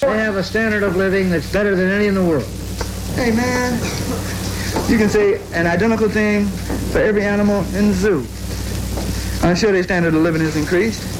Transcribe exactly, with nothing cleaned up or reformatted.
They have a standard of living that's better than any in the world. Hey, man, you can say an identical thing for every animal in the zoo. I'm sure their standard of living has increased.